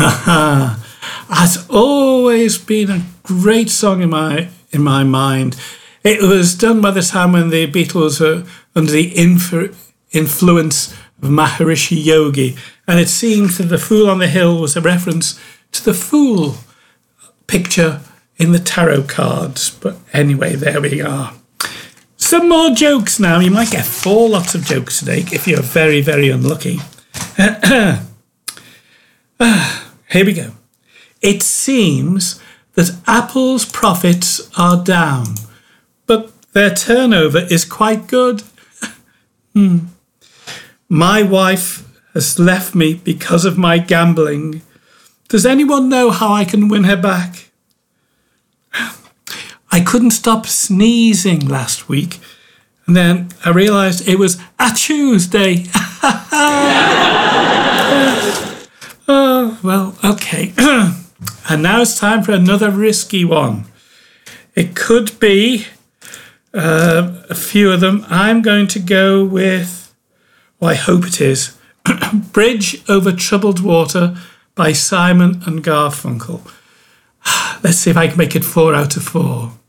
has always been a great song in my mind. It was done by the time when the Beatles were under the influence of Maharishi Yogi, and it seemed that The Fool on the Hill was a reference to the fool picture in the tarot cards. But anyway, there we are. Some more jokes now. You might get 4 lots of jokes today if you're very, very unlucky. Here we go. It seems that Apple's profits are down, but their turnover is quite good. My wife has left me because of my gambling. Does anyone know how I can win her back? I couldn't stop sneezing last week, and then I realised it was a Tuesday. Oh, well, okay. And now it's time for another risky one. It could be a few of them. I'm going to go with, well, I hope it is, Bridge Over Troubled Water by Simon and Garfunkel. Let's see if I can make it 4 out of 4.